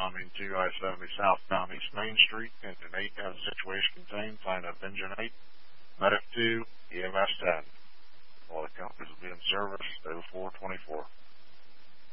incoming 2 I-70 southbound East Main Street. Engine 8 has a situation contained. Sign up Engine 8, Medic 2, EMS 10. All the companies will be in service 0424.